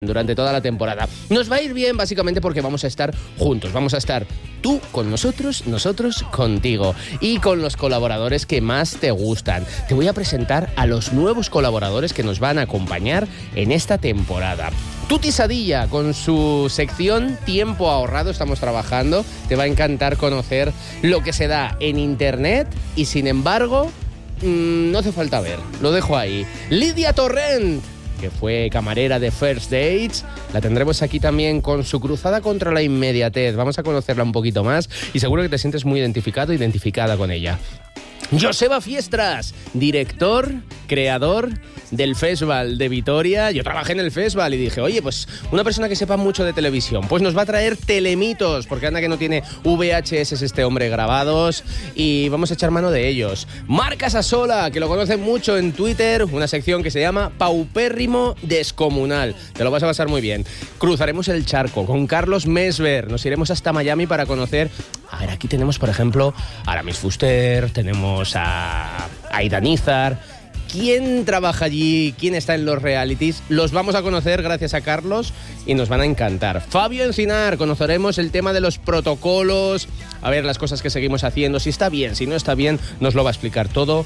durante toda la temporada. Nos va a ir bien básicamente porque vamos a estar juntos, vamos a estar tú con nosotros, nosotros contigo y con los colaboradores que más te gustan. Te voy a presentar a los nuevos colaboradores que nos van a acompañar en esta temporada. Tuti Sadilla, con su sección Tiempo Ahorrado, estamos trabajando. Te va a encantar conocer lo que se da en internet y sin embargo, no hace falta ver, lo dejo ahí. Lidia Torrent, que fue camarera de First Dates, la tendremos aquí también con su cruzada contra la inmediatez. Vamos a conocerla un poquito más y seguro que te sientes muy identificado, identificada con ella. Joseba Fiestras, director, creador del Festival de Vitoria. Yo trabajé en el Festival y dije, oye, pues una persona que sepa mucho de televisión, pues nos va a traer telemitos, porque anda que no tiene VHS este hombre grabados y vamos a echar mano de ellos. Marc Casasola, que lo conocen mucho en Twitter, una sección que se llama Paupérrimo Descomunal. Te lo vas a pasar muy bien. Cruzaremos el charco con Carlos Mesver, nos iremos hasta Miami para conocer... A ver, aquí tenemos, por ejemplo, a Aramis Fuster, tenemos a Aida Nízar. ¿Quién trabaja allí? ¿Quién está en los realities? Los vamos a conocer gracias a Carlos y nos van a encantar. Fabio Encinar, conoceremos el tema de los protocolos, a ver las cosas que seguimos haciendo, si está bien, si no está bien, nos lo va a explicar todo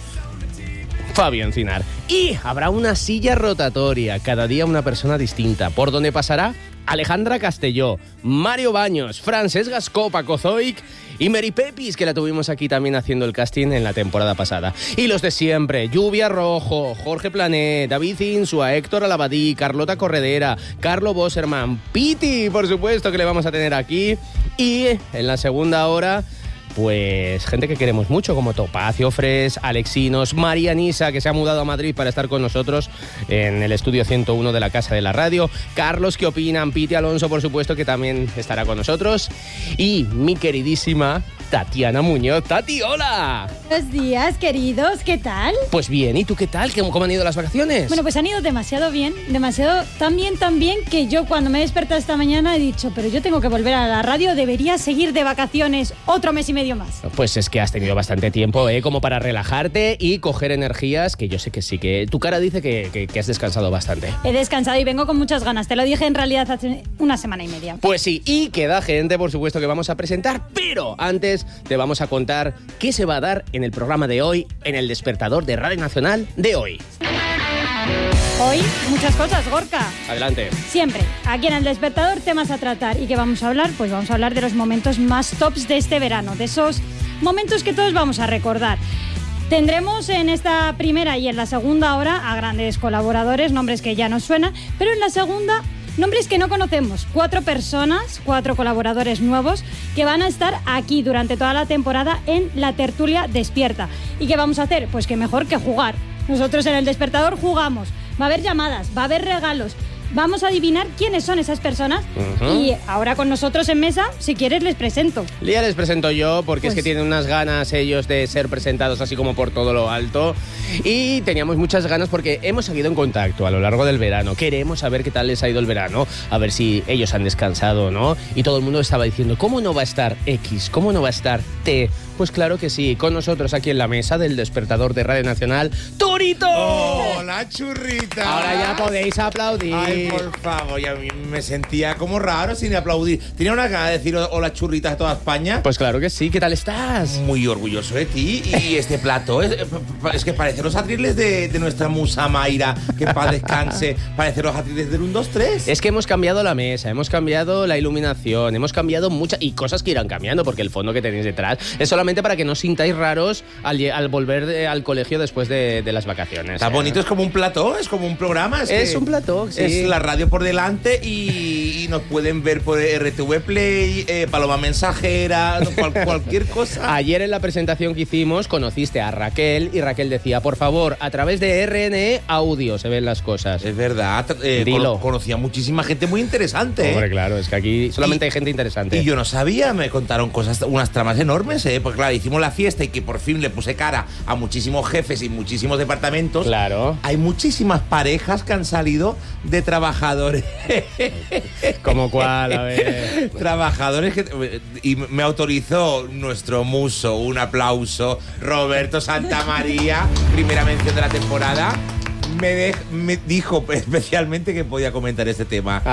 Fabio Encinar. Y habrá una silla rotatoria, cada día una persona distinta. ¿Por dónde pasará? Alejandra Castelló, Mario Baños, Francesc Gascó, Paco Zoic y Mary Pepis, que la tuvimos aquí también haciendo el casting en la temporada pasada. Y los de siempre, Lluvia Rojo, Jorge Planet, David Insua, Héctor Alabadí, Carlota Corredera, Carlo Bosserman, Piti, por supuesto, que le vamos a tener aquí. Y en la segunda hora... pues gente que queremos mucho, como Topacio Fres, Alexinos, María Nisa, que se ha mudado a Madrid para estar con nosotros en el estudio 101 de la Casa de la Radio. Carlos, ¿qué opinan? Piti Alonso, por supuesto, que también estará con nosotros. Y mi queridísima Tatiana Muñoz. Tati, hola. Buenos días, queridos, ¿qué tal? Pues bien, ¿y tú qué tal? ¿Cómo han ido las vacaciones? Bueno, pues han ido demasiado bien, tan bien que yo cuando me he despertado esta mañana he dicho, pero yo tengo que volver a la radio, debería seguir de vacaciones otro mes y medio más. Pues es que has tenido bastante tiempo, como para relajarte y coger energías, que yo sé que sí, que tu cara dice que has descansado bastante. He descansado y vengo con muchas ganas, te lo dije en realidad hace una semana y media. Pues sí, y queda gente, por supuesto, que vamos a presentar, pero antes te vamos a contar qué se va a dar en el programa de hoy, en el despertador de Radio Nacional de hoy. Hoy, muchas cosas, Gorka. Adelante. Siempre, aquí en el despertador, temas a tratar. ¿Y qué vamos a hablar? Pues vamos a hablar de los momentos más tops de este verano, de esos momentos que todos vamos a recordar. Tendremos en esta primera y en la segunda hora a grandes colaboradores, nombres que ya nos suenan, pero en la segunda... nombres que no conocemos, 4 personas, 4 colaboradores nuevos que van a estar aquí durante toda la temporada en la tertulia Despierta. ¿Y qué vamos a hacer? Pues que mejor que jugar. Nosotros en el despertador jugamos, va a haber llamadas, va a haber regalos, vamos a adivinar quiénes son esas personas. Y ahora con nosotros en mesa, si quieres les presento. Ya les presento yo, porque pues... es que tienen unas ganas ellos de ser presentados así como por todo lo alto. Y teníamos muchas ganas porque hemos seguido en contacto a lo largo del verano. Queremos saber qué tal les ha ido el verano, a ver si ellos han descansado o no. Y todo el mundo estaba diciendo, ¿cómo no va a estar X? ¿Cómo no va a estar T? Pues claro que sí, con nosotros aquí en la mesa del despertador de Radio Nacional, ¡Turito! ¡Hola, churrita! Ahora ya podéis aplaudir. Ay, por favor, ya me sentía como raro sin aplaudir. Tenía una gana de decir hola, churritas a toda España. Pues claro que sí, ¿qué tal estás? Muy orgulloso de ti. Y este plato es que parece los atriles de nuestra musa Mayra, que paz descanse. Parece los atriles del 1, 2, 3. Es que hemos cambiado la mesa, hemos cambiado la iluminación, hemos cambiado muchas... y cosas que irán cambiando, porque el fondo que tenéis detrás es solamente para que no os sintáis raros al volver al colegio después de las vacaciones. Está bonito, es como un plató, es como un programa. Es un plató, sí. Es la radio por delante y nos pueden ver por RTV Play, Paloma Mensajera, cualquier cosa. Ayer en la presentación que hicimos conociste a Raquel y Raquel decía, por favor, a través de RNE Audio se ven las cosas. Es verdad, conocí a muchísima gente muy interesante. Hombre, claro, es que aquí solamente hay gente interesante. Y yo no sabía, me contaron cosas, unas tramas enormes, porque claro, hicimos la fiesta y que por fin le puse cara a muchísimos jefes y muchísimos departamentos. Claro. Hay muchísimas parejas que han salido de trabajadores. ¿Cómo cuál? A ver. Trabajadores que... Y me autorizó nuestro muso, un aplauso, Roberto Santamaría, primera mención de la temporada. me dijo especialmente que podía comentar ese tema.